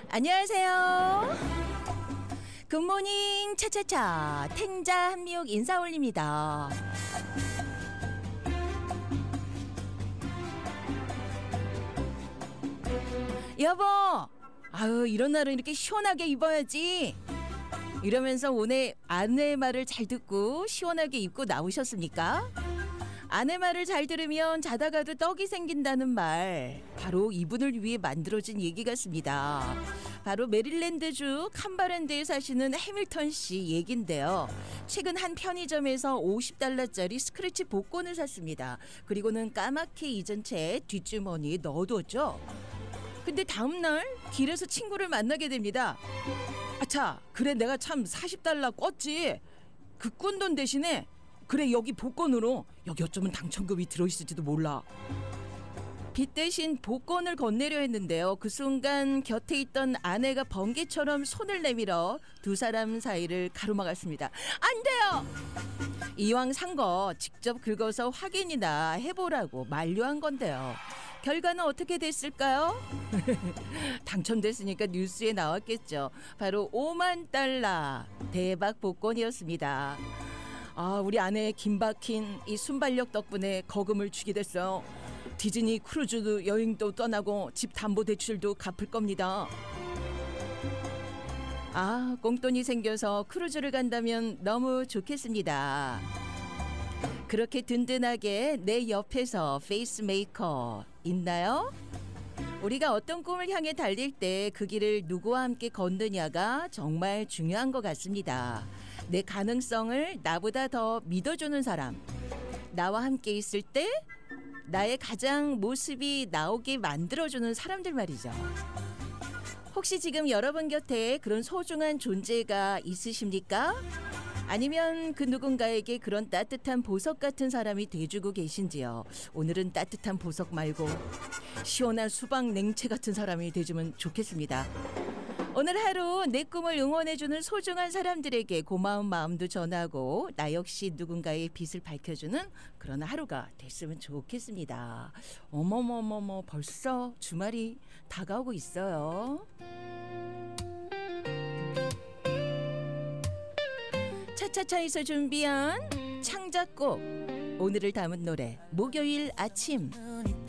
안녕하세요. 굿모닝 차차차 탱자 한미옥 인사 올립니다. 여보, 아유 이런 날은 이렇게 시원하게 입어야지. 이러면서 오늘 아내의 말을 잘 듣고 시원하게 입고 나오셨습니까? 아내 말을 잘 들으면 자다가도 떡이 생긴다는 말, 바로 이분을 위해 만들어진 얘기 같습니다. 바로 메릴랜드주 캄버랜드에 사시는 해밀턴 씨 얘긴데요. 최근 한 편의점에서 $50짜리 스크래치 복권을 샀습니다. 그리고는 까맣게 잊은 채 뒷주머니에 넣어뒀죠. 근데 다음날 길에서 친구를 만나게 됩니다. 아차, 그래 내가 참 $40 꿨지. 그 꾼 돈 대신에 그래 여기 복권으로 여기 어쩌면 당첨금이 들어있을지도 몰라. 빚 대신 복권을 건네려 했는데요. 그 순간 곁에 있던 아내가 번개처럼 손을 내밀어 두 사람 사이를 가로막았습니다. 안 돼요. 이왕 산 거 직접 긁어서 확인이나 해보라고 만류한 건데요. 결과는 어떻게 됐을까요? 당첨됐으니까 뉴스에 나왔겠죠. 바로 $50,000 대박 복권이었습니다. 아, 우리 아내의 긴박힌 이 순발력 덕분에 거금을 주게 됐어요. 디즈니 크루즈 여행도 떠나고 집 담보 대출도 갚을 겁니다. 아, 꽁돈이 생겨서 크루즈를 간다면 너무 좋겠습니다. 그렇게 든든하게 내 옆에서 페이스메이커 있나요? 우리가 어떤 꿈을 향해 달릴 때 그 길을 누구와 함께 걷느냐가 정말 중요한 것 같습니다. 내 가능성을 나보다 더 믿어주는 사람, 나와 함께 있을 때 나의 가장 모습이 나오게 만들어주는 사람들 말이죠. 혹시 지금 여러분 곁에 그런 소중한 존재가 있으십니까? 아니면 그 누군가에게 그런 따뜻한 보석 같은 사람이 돼주고 계신지요? 오늘은 따뜻한 보석 말고 시원한 수박 냉채 같은 사람이 돼주면 좋겠습니다. 오늘 하루 내 꿈을 응원해주는 소중한 사람들에게 고마운 마음도 전하고 나 역시 누군가의 빛을 밝혀주는 그런 하루가 됐으면 좋겠습니다. 어머머머머, 벌써 주말이 다가오고 있어요. 차차차에서 준비한 창작곡, 오늘을 담은 노래, 목요일 아침.